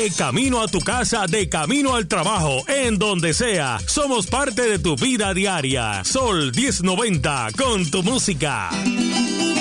De camino a tu casa, de camino al trabajo, en donde sea, somos parte de tu vida diaria. Sol 1090, con tu música.